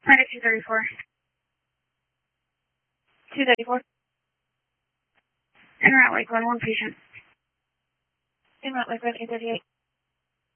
Medic 234. 234. En route Lakeland, one patient. En route Lakeland, 838.